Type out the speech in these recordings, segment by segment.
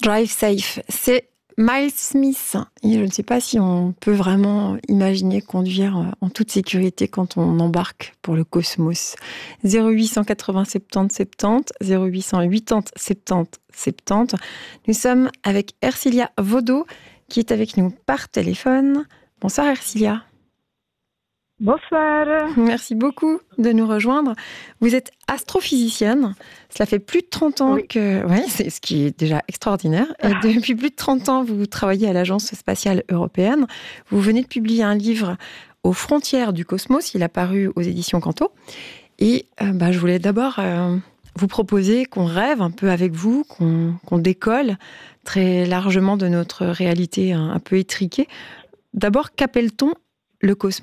Drive Safe, c'est Miles Smith. Et je ne sais pas si on peut vraiment imaginer conduire en toute sécurité quand on embarque pour le cosmos. 0880 70 70, 0880 70 70. Nous sommes avec Ercilia Vaudot qui est avec nous par téléphone. Bonsoir Ercilia. Bonsoir. Merci beaucoup de nous rejoindre. Vous êtes astrophysicienne. Cela fait plus de 30 ans que... Oui, c'est ce qui est déjà extraordinaire. Et depuis plus de 30 ans, vous travaillez à l'Agence spatiale européenne. Vous venez de publier un livre aux frontières du cosmos. Il a paru aux éditions Canto. Et je voulais d'abord vous proposer qu'on rêve un peu avec vous, qu'on décolle très largement de notre réalité un peu étriquée. D'abord, qu'appelle-t-on le cosmos ?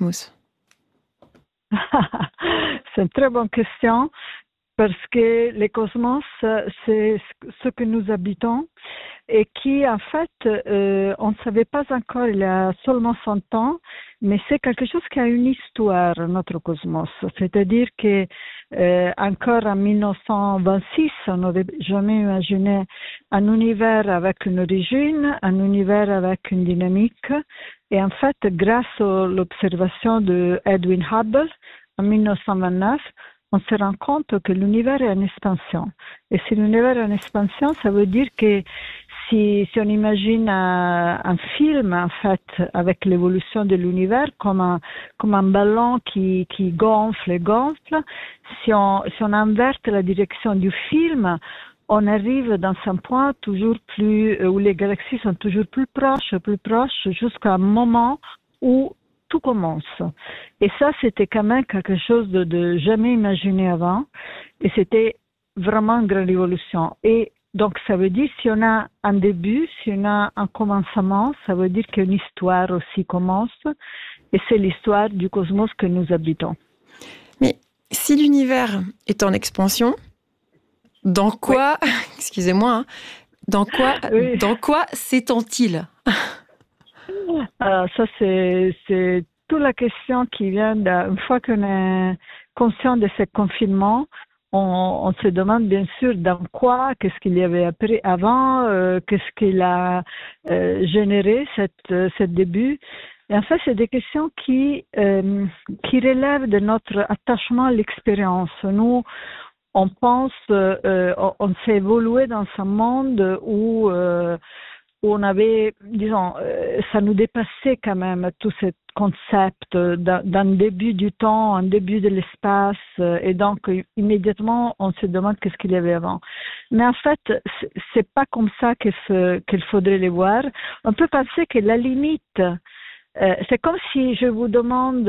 C'est une très bonne question parce que le cosmos, c'est ce que nous habitons et qui, en fait, on ne savait pas encore il y a seulement 100 ans, mais c'est quelque chose qui a une histoire, notre cosmos. C'est-à-dire que encore en 1926, on n'aurait jamais imaginé un univers avec une origine, un univers avec une dynamique. Et en fait, grâce à l'observation de Edwin Hubble en 1929, on se rend compte que l'univers est en expansion. Et si l'univers est en expansion, ça veut dire que si on imagine un film, en fait, avec l'évolution de l'univers, comme un ballon qui gonfle et gonfle, si on inverse la direction du film, on arrive dans un point toujours plus, où les galaxies sont toujours plus proches, jusqu'à un moment où tout commence. Et ça, c'était quand même quelque chose de jamais imaginé avant. Et c'était vraiment une grande révolution. Et donc, ça veut dire, si on a un début, si on a un commencement, ça veut dire qu'une histoire aussi commence. Et c'est l'histoire du cosmos que nous habitons. Mais si l'univers est en expansion, dans quoi, excusez-moi, dans quoi s'étend-il ? Alors, ça, c'est toute la question qui vient une fois qu'on est conscient de ce confinement, on se demande bien sûr dans quoi, qu'est-ce qu'il y avait appris avant, qu'est-ce qu'il a généré ce début. Et en fait, c'est des questions qui relèvent de notre attachement à l'expérience. Nous, on pense, on s'est évolué dans un monde où on avait, disons, ça nous dépassait quand même tout ce concept d'un début du temps, un début de l'espace, et donc immédiatement on se demande qu'est-ce qu'il y avait avant. Mais en fait, c'est pas comme ça qu'il faudrait les voir. On peut penser que la limite, c'est comme si je vous demande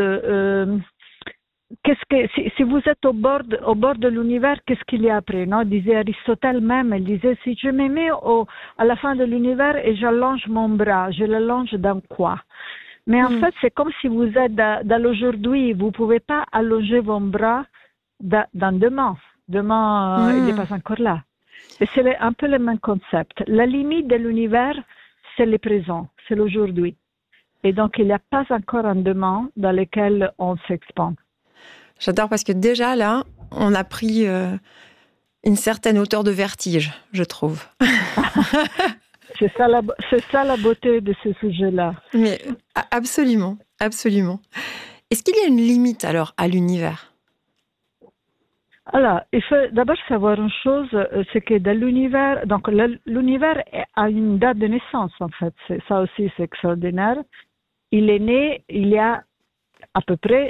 si vous êtes au bord de l'univers, qu'est-ce qu'il y a après, non? Disait Aristote même, il disait, si je me mets à la fin de l'univers et j'allonge mon bras, je l'allonge dans quoi? Mais en fait, c'est comme si vous êtes dans l'aujourd'hui, vous pouvez pas allonger vos bras dans demain. Demain, il n'est pas encore là. Et c'est un peu le même concept. La limite de l'univers, c'est le présent, c'est l'aujourd'hui. Et donc, il n'y a pas encore un demain dans lequel on s'expand. J'adore parce que déjà là, on a pris une certaine hauteur de vertige, je trouve. C'est ça la beauté de ce sujet-là. Mais absolument, absolument. Est-ce qu'il y a une limite alors à l'univers ? Alors, il faut d'abord savoir une chose, c'est que dans l'univers, donc l'univers a une date de naissance en fait. Ça aussi, c'est extraordinaire. Il est né il y a à peu près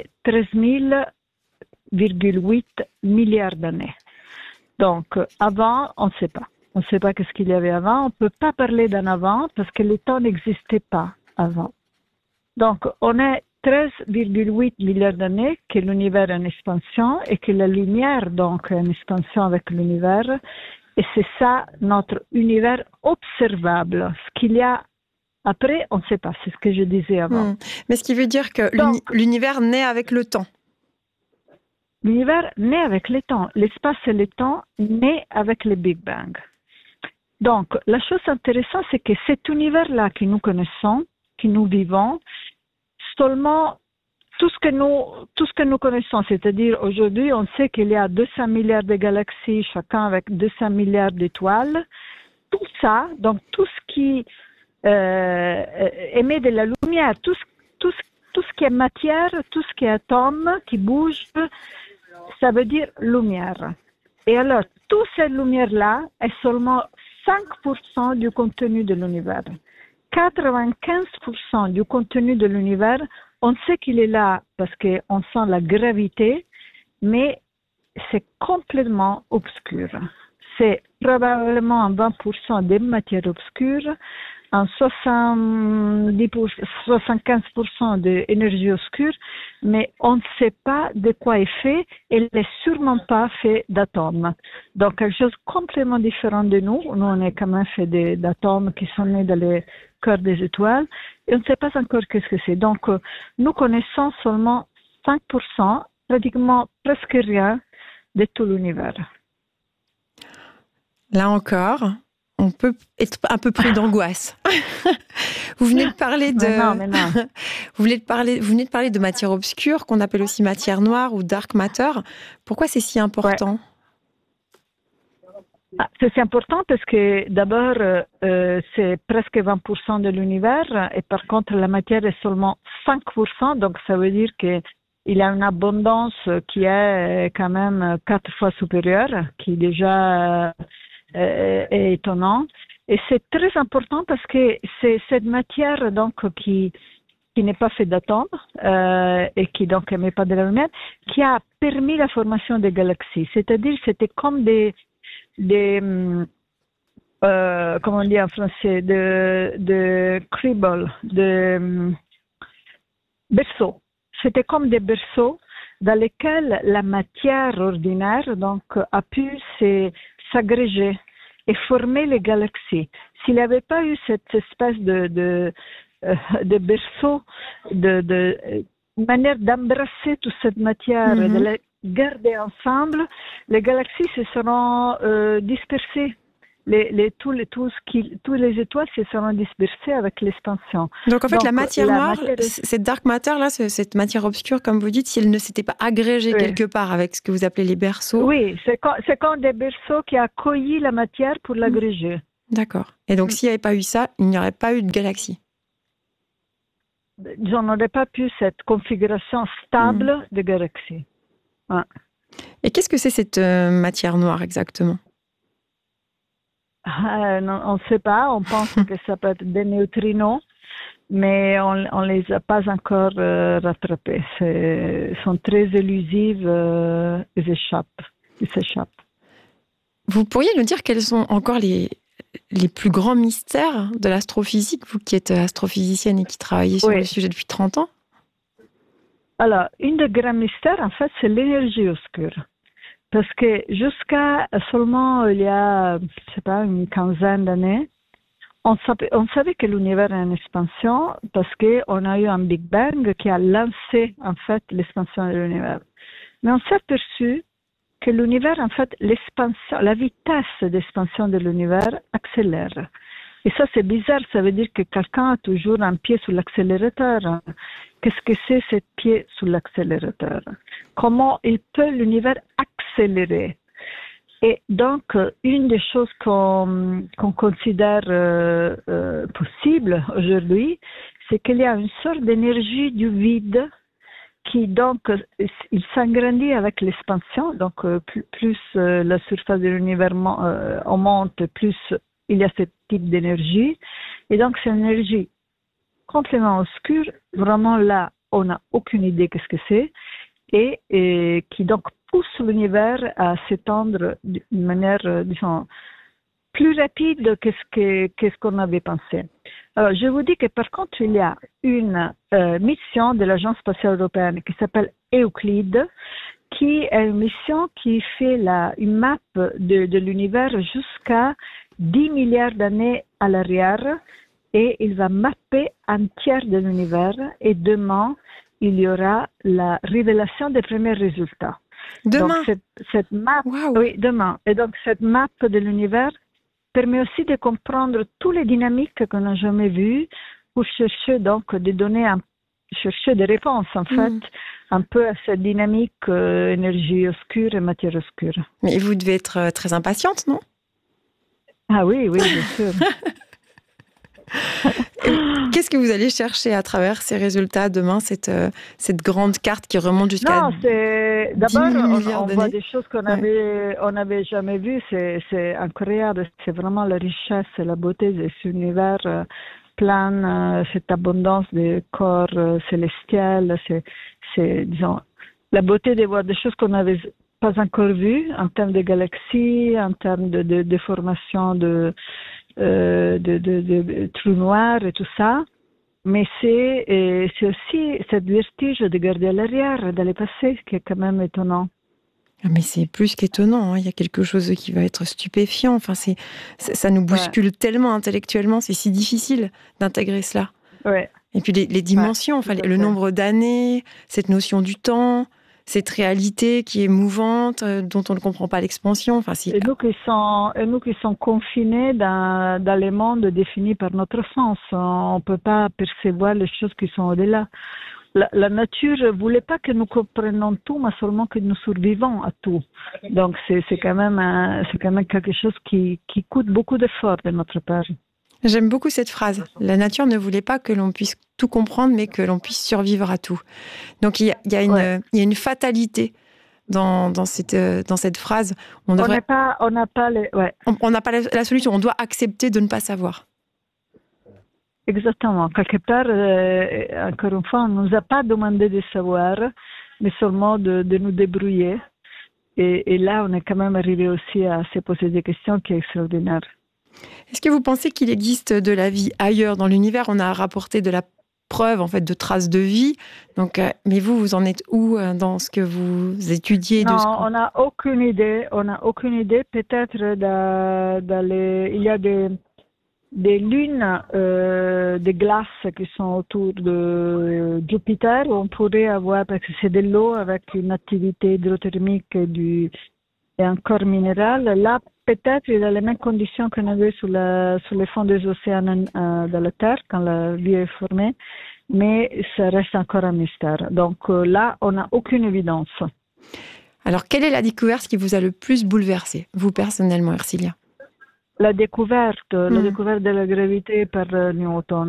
13,8 milliards d'années. Donc, avant, on ne sait pas. On ne sait pas qu'est-ce qu'il y avait avant. On ne peut pas parler d'un avant parce que le temps n'existait pas avant. Donc, on est 13,8 milliards d'années que l'univers est en expansion et que la lumière, donc, est en expansion avec l'univers. Et c'est ça, notre univers observable. Ce qu'il y a après, on ne sait pas. C'est ce que je disais avant. Mais ce qui veut dire que l'univers naît avec le temps. L'univers naît avec le temps. L'espace et le temps naît avec le Big Bang. Donc, la chose intéressante, c'est que cet univers-là que nous connaissons, que nous vivons, seulement tout ce que nous connaissons, c'est-à-dire aujourd'hui, on sait qu'il y a 200 milliards de galaxies, chacun avec 200 milliards d'étoiles. Tout ça, donc tout ce qui émet de la lumière, tout ce qui est matière, tout ce qui est atome, qui bouge, ça veut dire lumière. Et alors, toute cette lumière-là est seulement 5% du contenu de l'univers. 95% du contenu de l'univers, on sait qu'il est là parce qu'on sent la gravité, mais c'est complètement obscur. C'est probablement 20% des matières obscures, un 75% d'énergie obscure, mais on ne sait pas de quoi est fait, et elle n'est sûrement pas fait d'atomes. Donc, quelque chose de complètement différent de nous. Nous, on est quand même fait d'atomes qui sont nés dans les cœurs des étoiles, et on ne sait pas encore qu'est-ce que c'est. Donc, nous connaissons seulement 5%, pratiquement presque rien, de tout l'univers. Là encore, on peut être un peu pris d'angoisse. Vous venez de parler de... Mais non. Vous venez de parler de matière obscure, qu'on appelle aussi matière noire ou dark matter. Pourquoi c'est si important ? C'est si important parce que d'abord, c'est presque 20% de l'univers, et par contre, la matière est seulement 5%, donc ça veut dire qu'il y a une abondance qui est quand même 4 fois supérieure, qui déjà est étonnant. Et c'est très important parce que c'est cette matière donc qui n'est pas faite d'atomes et qui donc émet pas de la lumière, qui a permis la formation des galaxies. C'est-à-dire c'était comme des comment on dit en français, de cribble, de berceaux. C'était comme des berceaux dans lesquels la matière ordinaire donc a pu s'agréger et former les galaxies. S'il n'y avait pas eu cette espèce de berceau, de manière d'embrasser toute cette matière, de la garder ensemble, les galaxies se seront dispersées. Tous les étoiles se seront dispersées avec l'expansion. Donc en fait, la matière noire, cette dark matter, là, cette matière obscure, comme vous dites, si elle ne s'était pas agrégée quelque part avec ce que vous appelez les berceaux... Oui, c'est comme des berceaux qui a cueilli la matière pour l'agréger. D'accord. Et donc s'il n'y avait pas eu ça, il n'y aurait pas eu de galaxie. On n'aurait pas pu cette configuration stable de galaxies. Ouais. Et qu'est-ce que c'est cette matière noire exactement ? Non, on ne sait pas, on pense que ça peut être des neutrinos, mais on ne les a pas encore rattrapés. Ils sont très élusives, ils s'échappent. Vous pourriez nous dire quels sont encore les plus grands mystères de l'astrophysique, vous qui êtes astrophysicienne et qui travaillez sur le sujet depuis 30 ans ? Alors, une des grands mystères, en fait, c'est l'énergie obscure. Parce que jusqu'à seulement il y a, je sais pas, une quinzaine d'années, on savait que l'univers est en expansion parce qu'on a eu un Big Bang qui a lancé, en fait, l'expansion de l'univers. Mais on s'est aperçu que l'univers, en fait, la vitesse d'expansion de l'univers accélère. Et ça, c'est bizarre, ça veut dire que quelqu'un a toujours un pied sur l'accélérateur. Qu'est-ce que c'est, ce pied sur l'accélérateur? Comment l'univers accélérer? Et donc, une des choses qu'on considère possible aujourd'hui, c'est qu'il y a une sorte d'énergie du vide qui, donc, il s'agrandit avec l'expansion. Donc, plus la surface de l'univers monte, plus il y a ce type d'énergie. Et donc, c'est une énergie complètement obscure. Vraiment, là, on n'a aucune idée qu'est-ce que c'est. Et qui, donc, pousse l'univers à s'étendre d'une manière, disons, plus rapide qu'est-ce qu'on avait pensé. Alors, je vous dis que par contre, il y a une mission de l'Agence spatiale européenne qui s'appelle Euclide, qui est une mission qui fait une map de l'univers jusqu'à 10 milliards d'années à l'arrière, et il va mapper un tiers de l'univers, et demain, il y aura la révélation des premiers résultats. Demain? Donc, cette map, wow. Oui, demain. Et donc, cette map de l'univers permet aussi de comprendre toutes les dynamiques qu'on n'a jamais vues pour chercher donc des données, chercher des réponses en fait, un peu à cette dynamique énergie obscure et matière obscure. Mais vous devez être très impatiente, non? Ah oui, oui, bien sûr. Qu'est-ce que vous allez chercher à travers ces résultats demain, cette grande carte qui remonte jusqu'à Non, c'est 10 d'abord 000 milliards on voit d'années? des choses qu'on Ouais. avait jamais vues. C'est incroyable. C'est vraiment la richesse et la beauté de cet univers plein, cette abondance de corps célestiels. Disons la beauté de voir des choses qu'on n'avait pas encore vues en termes de galaxies, en termes de formation de trous noirs et tout ça. Mais c'est aussi cette vertige de garder à l'arrière, d'aller passer, qui est quand même étonnant. Ah, mais c'est plus qu'étonnant, hein. Il y a quelque chose qui va être stupéfiant. Enfin, ça nous Ouais, bouscule tellement intellectuellement, c'est si difficile d'intégrer cela. ouais, Et puis les ouais, dimensions, tout enfin, à le fait. nombre d'années, cette notion du temps, cette réalité qui est mouvante, dont on ne comprend pas l'expansion. Enfin, Et nous qui sommes confinés dans les mondes définis par notre sens, on ne peut pas percevoir les choses qui sont au-delà. La nature ne voulait pas que nous comprenions tout, mais seulement que nous survivons à tout. Donc c'est quand même quelque chose qui coûte beaucoup d'efforts de notre part. J'aime beaucoup cette phrase. La nature ne voulait pas que l'on puisse tout comprendre, mais que l'on puisse survivre à tout. Donc Ouais. il y a une fatalité dans cette phrase. On n'a pas les, ouais. On n'a pas la solution. On doit accepter de ne pas savoir. Exactement. Quelque part, encore une fois, on ne nous a pas demandé de savoir, mais seulement de nous débrouiller. Et là, on est quand même arrivé aussi à se poser des questions qui sont extraordinaires. Est-ce que vous pensez qu'il existe de la vie ailleurs dans l'univers? On a rapporté de la preuve, en fait, de traces de vie. Donc, mais vous en êtes où dans ce que vous étudiez de ce Non, que... on n'a aucune idée. On n'a aucune idée. Peut-être il y a des lunes de glace qui sont autour de Jupiter, où on pourrait avoir, parce que c'est de l'eau avec une activité hydrothermique et un corps minéral. Là, peut-être il y a les mêmes conditions qu'on avait sur les fonds des océans de la Terre, quand la vie est formée, mais ça reste encore un mystère. Donc là, on n'a aucune évidence. Alors, quelle est la découverte qui vous a le plus bouleversé, vous personnellement, Ercilia? La découverte de la gravité par Newton.